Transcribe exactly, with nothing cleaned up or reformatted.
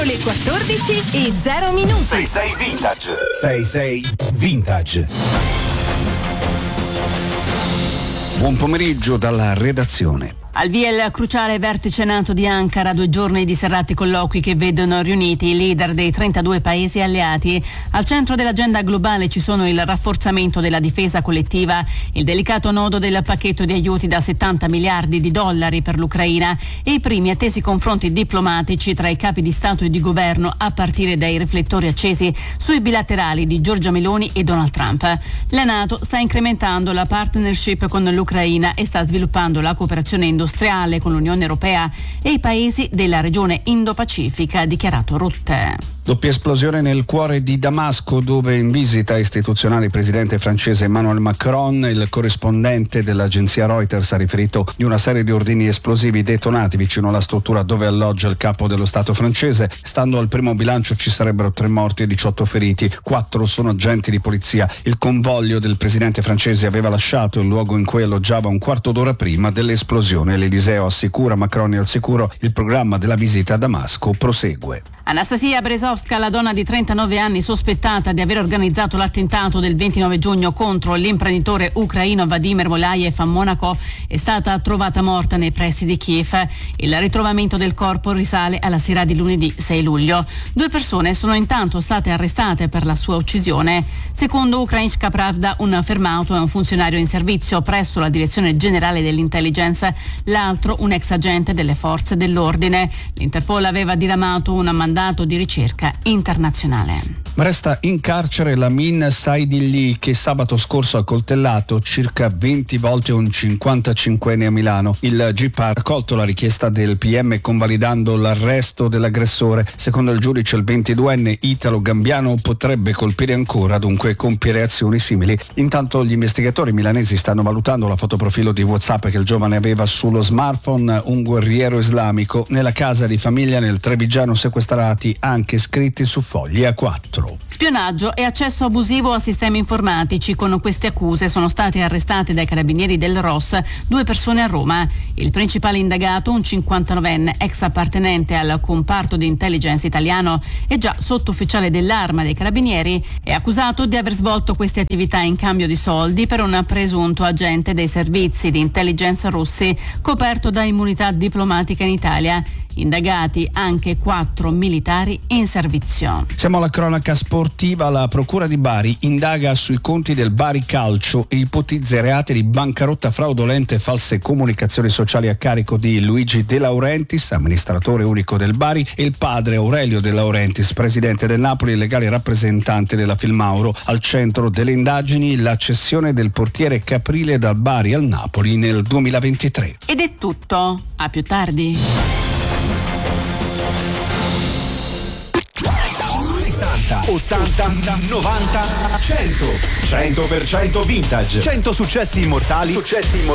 Sono le quattordici e zero minuti. sei sei Vintage. sei sei Vintage. Buon pomeriggio dalla redazione. Al via il cruciale vertice NATO di Ankara, due giorni di serrati colloqui che vedono riuniti i leader dei trentadue paesi alleati. Al centro dell'agenda globale ci sono il rafforzamento della difesa collettiva, il delicato nodo del pacchetto di aiuti da settanta miliardi di dollari per l'Ucraina e i primi attesi confronti diplomatici tra i capi di Stato e di governo, a partire dai riflettori accesi sui bilaterali di Giorgia Meloni e Donald Trump. La NATO sta incrementando la partnership con l'Ucraina e sta sviluppando la cooperazione industriale industriale con l'Unione Europea e i paesi della regione Indo-Pacifica, ha dichiarato Rutte. Doppia esplosione nel cuore di Damasco, dove in visita istituzionale il presidente francese Emmanuel Macron. Il corrispondente dell'agenzia Reuters ha riferito di una serie di ordini esplosivi detonati vicino alla struttura dove alloggia il capo dello Stato francese. Stando al primo bilancio ci sarebbero tre morti e diciotto feriti, quattro sono agenti di polizia. Il convoglio del presidente francese aveva lasciato il luogo in cui alloggiava un quarto d'ora prima dell'esplosione. L'Eliseo assicura, Macron è al sicuro, il programma della visita a Damasco prosegue. Anastasia Brezovska, la donna di trentanove anni sospettata di aver organizzato l'attentato del ventinove giugno contro l'imprenditore ucraino Vladimir Molayev a Monaco, è stata trovata morta nei pressi di Kiev. Il ritrovamento del corpo risale alla sera di lunedì sei luglio. Due persone sono intanto state arrestate per la sua uccisione. Secondo Ukrainska Pravda, un fermato è un funzionario in servizio presso la Direzione Generale dell'Intelligence, l'altro un ex agente delle forze dell'ordine. L'Interpol aveva diramato un mandato di ricerca internazionale. Resta in carcere Lamin Saidilli, che sabato scorso ha coltellato circa venti volte un cinquantacinquenne a Milano. Il G I P ha accolto la richiesta del P M convalidando l'arresto dell'aggressore. Secondo il giudice il ventiduenne italo-gambiano potrebbe colpire ancora, dunque compiere azioni simili. Intanto gli investigatori milanesi stanno valutando la fotoprofilo di WhatsApp che il giovane aveva sullo smartphone. Un guerriero islamico nella casa di famiglia nel Trevigiano, sequestrati anche scritti su fogli A quattro. Spionaggio e accesso abusivo a sistemi informatici. Con queste accuse sono state arrestate dai carabinieri del R O S due persone a Roma. Il principale indagato, un cinquantanovenne ex appartenente al comparto di intelligence italiano e già sottufficiale dell'Arma dei carabinieri, è accusato di aver svolto queste attività in cambio di soldi per un presunto agente dei servizi di intelligence russi coperto da immunità diplomatica in Italia. Indagati anche quattro militari in servizio. Siamo alla cronaca sportiva. La Procura di Bari indaga sui conti del Bari Calcio e ipotizza reati di bancarotta fraudolenta e false comunicazioni sociali a carico di Luigi De Laurentiis, amministratore unico del Bari, e il padre Aurelio De Laurentiis, presidente del Napoli e legale rappresentante della Filmauro. Al centro delle indagini la cessione del portiere Caprile dal Bari al Napoli nel duemilaventitré. Ed è tutto. A più tardi. ottanta, novanta, cento. cento per cento Vintage. cento successi immortali. Successi immortali.